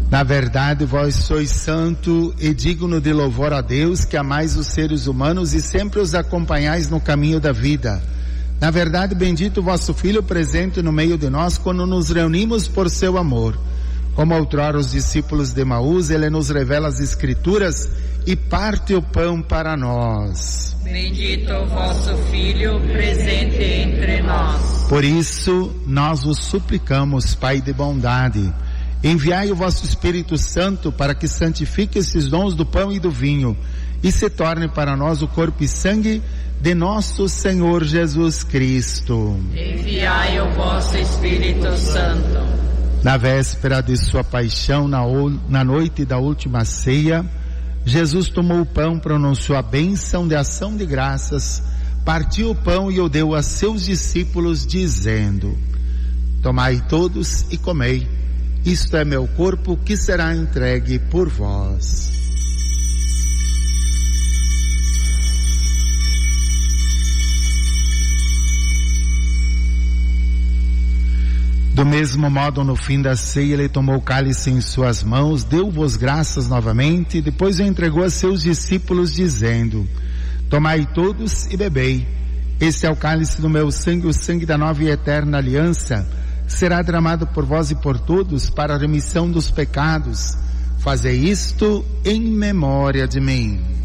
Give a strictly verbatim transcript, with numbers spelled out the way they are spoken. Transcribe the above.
Na verdade, vós sois santo e digno de louvor a Deus, que amais os seres humanos e sempre os acompanhais no caminho da vida. Na verdade, bendito o vosso Filho presente no meio de nós quando nos reunimos por seu amor. Como outrora os discípulos de Emaús, ele nos revela as Escrituras e parte o pão para nós. Bendito o vosso Filho presente entre nós. Por isso, nós vos suplicamos, Pai de bondade, enviai o vosso Espírito Santo para que santifique esses dons do pão e do vinho e se torne para nós o corpo e sangue de nosso Senhor Jesus Cristo. Enviai o vosso Espírito Santo. Na véspera de sua paixão, na, na noite da última ceia, Jesus tomou o pão, pronunciou a bênção de ação de graças, partiu o pão e o deu a seus discípulos, dizendo: tomai todos e comei. Isto é meu corpo que será entregue por vós. Do mesmo modo, no fim da ceia, ele tomou o cálice em suas mãos, deu-vos graças novamente, e depois o entregou a seus discípulos, dizendo: tomai todos e bebei. Este é o cálice do meu sangue, o sangue da nova e eterna aliança, será derramado por vós e por todos para a remissão dos pecados. Fazei isto em memória de mim.